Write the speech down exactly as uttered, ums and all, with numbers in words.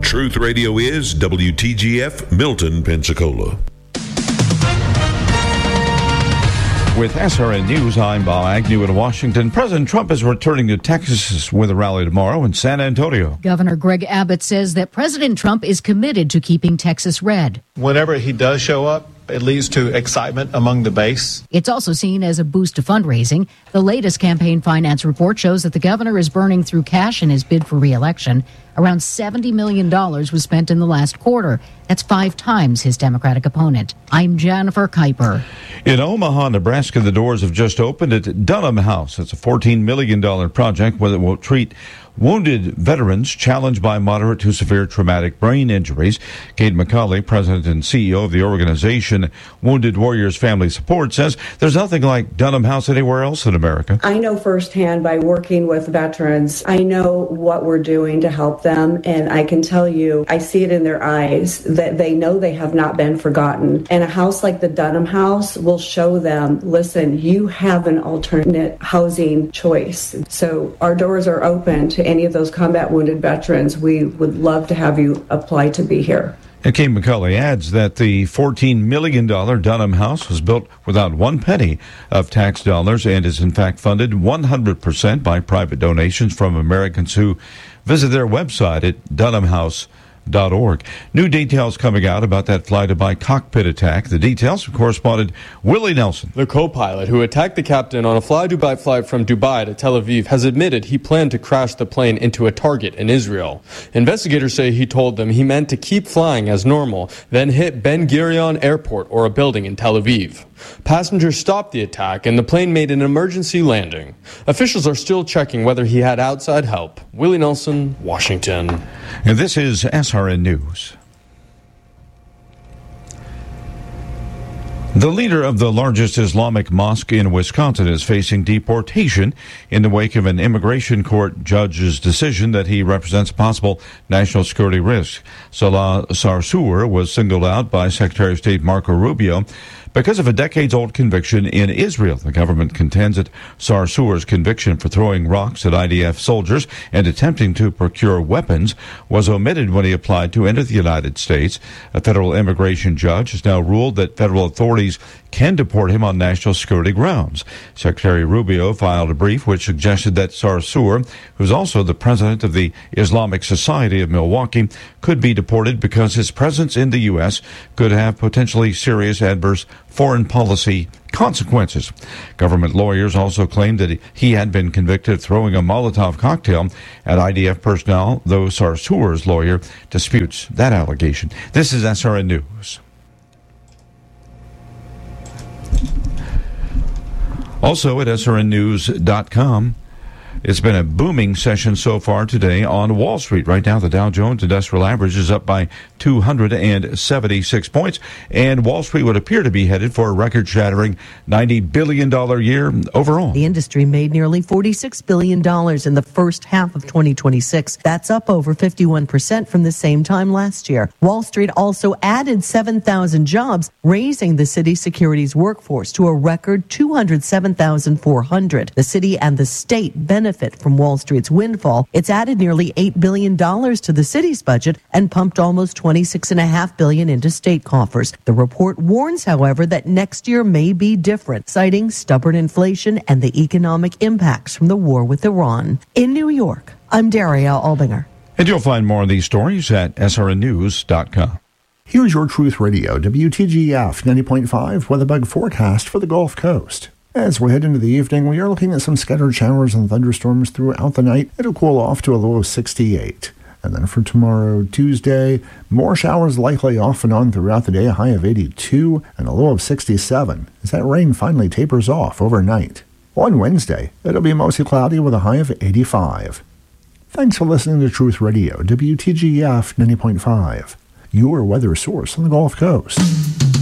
Truth Radio is W T G F Milton, Pensacola. With S R N News, I'm Bob Agnew in Washington. President Trump is returning to Texas with a rally tomorrow in San Antonio. Governor Greg Abbott says that President Trump is committed to keeping Texas red. Whenever he does show up, it leads to excitement among the base. It's also seen as a boost to fundraising. The latest campaign finance report shows that the governor is burning through cash in his bid for re-election. Around seventy million dollars was spent in the last quarter. That's five times his Democratic opponent. I'm Jennifer Kuiper. In Omaha, Nebraska, the doors have just opened at Dunham House. It's a fourteen million dollars project where it will treat wounded veterans challenged by moderate to severe traumatic brain injuries. Kate McCauley, president and C E O of the organization Wounded Warriors Family Support, says there's nothing like Dunham House anywhere else in America. I know firsthand by working with veterans, I know what we're doing to help them, and I can tell you, I see it in their eyes that they know they have not been forgotten. And a house like the Dunham House will show them, listen, you have an alternate housing choice. So our doors are open to any of those combat wounded veterans. We would love to have you apply to be here. And Kate McCauley adds that the fourteen million dollars Dunham House was built without one penny of tax dollars and is in fact funded one hundred percent by private donations from Americans who visit their website at dunham house dot org. New details coming out about that fly-by cockpit attack. The details from correspondent Willie Nelson. The co-pilot who attacked the captain on a fly-Dubai flight from Dubai to Tel Aviv has admitted he planned to crash the plane into a target in Israel. Investigators say he told them he meant to keep flying as normal, then hit Ben Gurion Airport or a building in Tel Aviv. Passengers stopped the attack and the plane made an emergency landing. Officials are still checking whether he had outside help. Willie Nelson, Washington. And this is S R N News. The leader of the largest Islamic mosque in Wisconsin is facing deportation in the wake of an immigration court judge's decision that he represents a possible national security risk. Salah Sarsour was singled out by Secretary of State Marco Rubio because of a decades-old conviction in Israel. The government contends that Sarsour's conviction for throwing rocks at I D F soldiers and attempting to procure weapons was omitted when he applied to enter the United States. A federal immigration judge has now ruled that federal authorities can deport him on national security grounds. Secretary Rubio filed a brief which suggested that Sarsour, who's also the president of the Islamic Society of Milwaukee, could be deported because his presence in the U S could have potentially serious adverse foreign policy consequences. Government lawyers also claimed that he had been convicted of throwing a Molotov cocktail at I D F personnel, though Sarsour's lawyer disputes that allegation. This is S R N News. Also at S R N news dot com, it's been a booming session so far today on Wall Street. Right now, the Dow Jones Industrial Average is up by two hundred seventy-six points, and Wall Street would appear to be headed for a record-shattering ninety billion dollars year overall. The industry made nearly forty-six billion dollars in the first half of twenty twenty-six. That's up over fifty-one percent from the same time last year. Wall Street also added seven thousand jobs, raising the city's securities workforce to a record two hundred seven thousand four hundred. The city and the state benefit from Wall Street's windfall. It's added nearly eight billion dollars to the city's budget and pumped almost twenty-six point five billion dollars into state coffers. The report warns, however, that next year may be different, citing stubborn inflation and the economic impacts from the war with Iran. In New York, I'm Daria Albinger. And you'll find more of these stories at S R N news dot com. Here's your Truth Radio, W T G F ninety point five weatherbug forecast for the Gulf Coast. As we head into the evening, we are looking at some scattered showers and thunderstorms throughout the night. It'll cool off to a low of sixty-eight. And then for tomorrow, Tuesday, more showers likely off and on throughout the day, a high of eighty-two and a low of sixty-seven, as that rain finally tapers off overnight. On Wednesday, it'll be mostly cloudy with a high of eighty-five. Thanks for listening to Truth Radio, W T G F ninety point five, your weather source on the Gulf Coast.